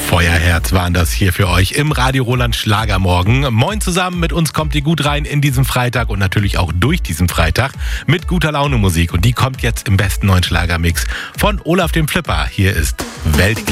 Feuerherz waren das hier für euch im Radio Roland Schlagermorgen. Moin zusammen, mit uns kommt ihr gut rein in diesen Freitag und natürlich auch durch diesen Freitag mit guter Laune Musik. Und die kommt jetzt im besten neuen Schlagermix von Olaf dem Flipper. Hier ist Welt.